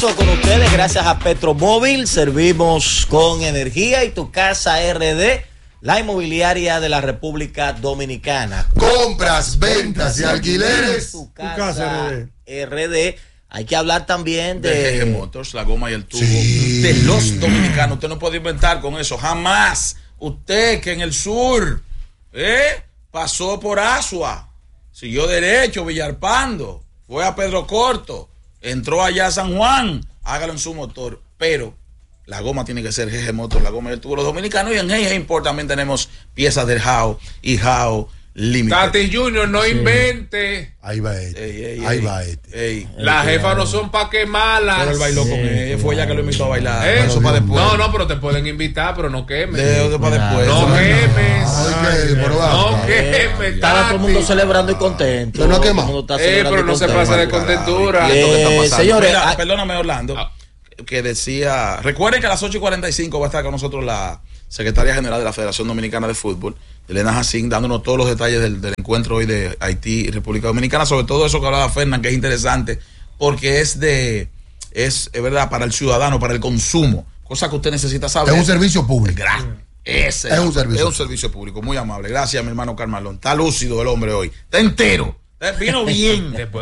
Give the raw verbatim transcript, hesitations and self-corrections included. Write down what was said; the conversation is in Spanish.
Con ustedes, gracias a Petromóvil, servimos con energía y tu casa R D, la inmobiliaria de la República Dominicana. Compras, ventas y alquileres. Tu casa, tu casa R D. R D. Hay que hablar también de, de G G Motors, la goma y el tubo, sí, de los dominicanos. Usted no puede inventar con eso, jamás. Usted que en el sur ¿eh? pasó por Asua, siguió derecho, Villalpando, fue a Pedro Corto, entró allá a San Juan, hágalo en su motor, pero la goma tiene que ser G G Motors, la goma y el tubo, los dominicanos. Y en G G Import también tenemos piezas del How y How Limited. Tati Junior, no sí. invente. Ahí va este. Ey, ey, Ahí ey, va este. Ey, Las jefas no son pa' quemarlas. Pero él bailó sí, con ella, fue ella que lo invitó a bailar. ¿Eh? Eso para después. No, no, pero te pueden invitar, pero no quemes. De, de para después. No eso quemes. Ay, no, no quemes. Estaba todo el mundo celebrando y contento. Pero no quema. Eh, pero no se pasa de contentura. Eh, señores, Mira, ah, perdóname, Orlando, ah. que decía, recuerden que a las ocho y cuarenta y cinco va a estar con nosotros la secretaria general de la Federación Dominicana de Fútbol, Elena Jacín, dándonos todos los detalles del, del encuentro hoy de Haití y República Dominicana, sobre todo eso que hablaba Fernán, que es interesante, porque es de, es, es verdad, para el ciudadano, para el consumo, cosa que usted necesita saber. Es un servicio público. Ese es un servicio. Es un servicio público, muy amable. Gracias, mi hermano Carmalón. Está lúcido el hombre hoy. Está entero. Vino bien.